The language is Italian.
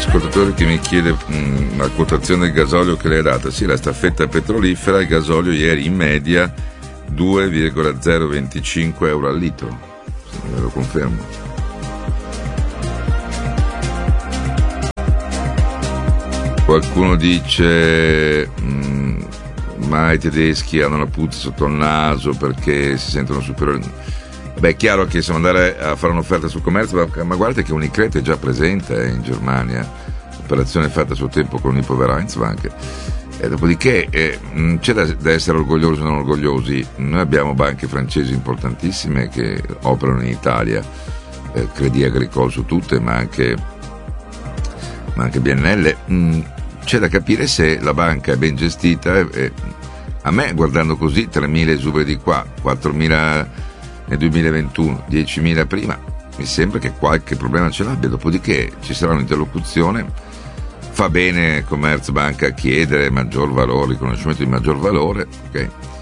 ascoltatore che mi chiede la quotazione del gasolio che lei ha data. Sì, la staffetta petrolifera, il gasolio ieri in media 2,025 euro al litro, ve lo confermo. Qualcuno dice ma i tedeschi hanno la puzza sotto il naso perché si sentono superiori. Beh, è chiaro che se andare a fare un'offerta sul commercio, ma guardate che Unicredit è già presente in Germania, operazione fatta a suo tempo con Hypo Vereinsbank. Dopodiché c'è da essere orgogliosi o non orgogliosi. Noi abbiamo banche francesi importantissime che operano in Italia, Crédit Agricole su tutte, ma anche BNL. C'è da capire se la banca è ben gestita. A me, guardando così, 3.000 esuberi di qua, 4.000 nel 2021, 10.000 prima, mi sembra che qualche problema ce l'abbia. Dopodiché ci sarà un'interlocuzione. Fa bene Commerzbank a chiedere maggior valore, riconoscimento di maggior valore, ok?